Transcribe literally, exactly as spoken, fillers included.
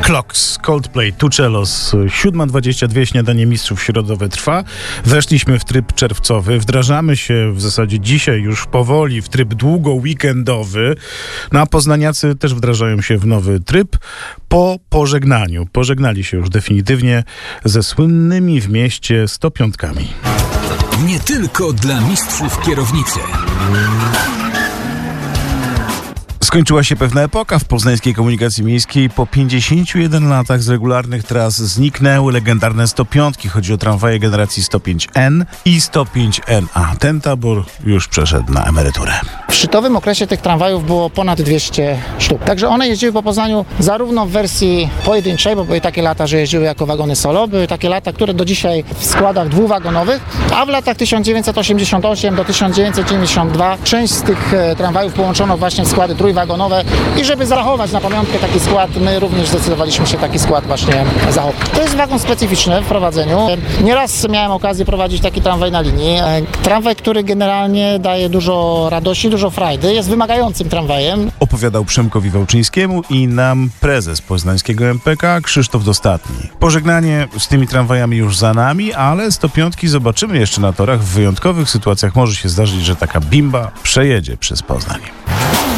Clocks, Coldplay, Two Cellos, siódma dwadzieścia dwa, śniadanie mistrzów środowe trwa. Weszliśmy w tryb czerwcowy, wdrażamy się w zasadzie dzisiaj już powoli w tryb długo-weekendowy. No a poznaniacy też wdrażają się w nowy tryb po pożegnaniu. Pożegnali się już definitywnie ze słynnymi w mieście sto piątkami. Nie tylko dla mistrzów kierownicy. Skończyła się pewna epoka w poznańskiej komunikacji miejskiej. Po pięćdziesięciu jeden latach z regularnych tras zniknęły legendarne sto piątki. Chodzi o tramwaje generacji sto pięć N i sto pięć N A. Ten tabor już przeszedł na emeryturę. W szczytowym okresie tych tramwajów było ponad dwieście sztuk. Także one jeździły po Poznaniu zarówno w wersji pojedynczej, bo były takie lata, że jeździły jako wagony solo. Były takie lata, które do dzisiaj w składach dwuwagonowych, a w latach tysiąc dziewięćset osiemdziesiąt osiem do tysiąc dziewięćset dziewięćdziesiąt dwa część z tych tramwajów połączono właśnie w składy trójwagonowe i żeby zachować na pamiątkę taki skład, my również zdecydowaliśmy się taki skład właśnie zachować. To jest wagon specyficzny w prowadzeniu. Nieraz miałem okazję prowadzić taki tramwaj na linii. Tramwaj, który generalnie daje dużo radości, dużo frajdy, jest wymagającym tramwajem. Opowiadał Przemkowi Wałczyńskiemu i nam prezes poznańskiego M P K Krzysztof Dostatni. Pożegnanie z tymi tramwajami już za nami, ale sto piątki zobaczymy jeszcze na torach. W wyjątkowych sytuacjach może się zdarzyć, że taka bimba przejedzie przez Poznań.